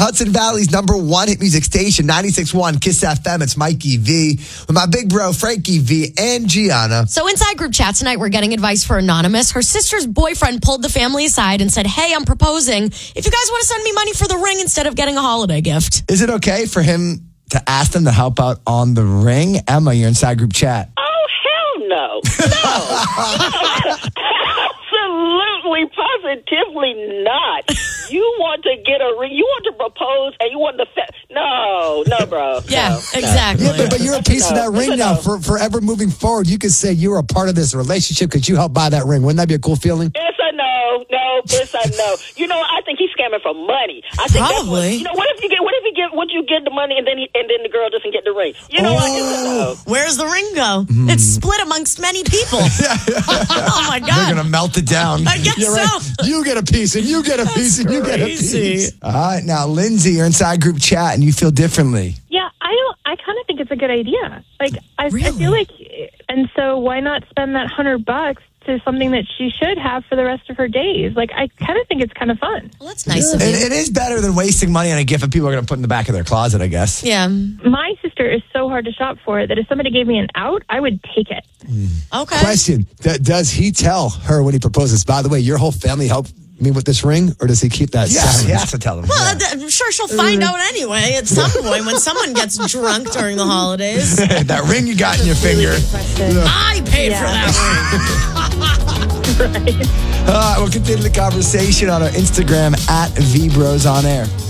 Hudson Valley's #1 hit music station, 96.1 Kiss FM. It's Mikey V with my big bro, Frankie V, and Gianna. So inside group chat tonight, we're getting advice for Anonymous. Her sister's boyfriend pulled the family aside and said, hey, I'm proposing. If you guys want to send me money for the ring instead of getting a holiday gift. Is it okay for him to ask them to help out on the ring? Emma, you're inside group chat. Oh, hell no. No. Absolutely, positively not. You want to get a ring, you want to propose, and you want to... No, bro. Yeah, no, exactly. Yeah, but you're a piece of that ring now. Forever moving forward, you could say you were a part of this relationship because you helped buy that ring. Wouldn't that be a cool feeling? It's a no. It's a no. You know, I think he's scamming for money. I think Probably. That's what if you get the money and then the girl doesn't get the ring? You know what? It's a no. Where's the ring go? It's split amongst many people. Oh, my God. They're going to melt it down. I guess You're right. so. You get a piece, and you get a piece, and you get a piece. All right, now, Lindsay, you're inside group chat, and you feel differently. Yeah, I kind of think it's a good idea. Like, I Really? feel like, and so why not spend that $100 to something that she should have for the rest of her days? Like, I kind of think it's kind of fun. Well, that's nice of you. It is better than wasting money on a gift that people are going to put in the back of their closet, I guess. Yeah. My sister is so hard to shop for that if somebody gave me an out, I would take it. Okay. Question: Does he tell her when he proposes? By the way, your whole family helped me with this ring, or does he keep that? Yeah, secret? he has to tell them. Well, I'm sure she'll find out anyway at some point when someone gets drunk during the holidays. That ring you got in your finger. I paid for that ring. Right. We'll continue the conversation on our Instagram at VBrosOnAir.